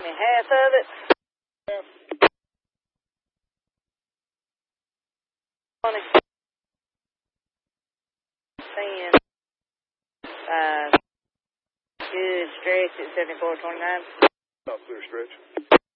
half of it. 20. 10. 5. Good stretch at 74.29. Stop clear stretch.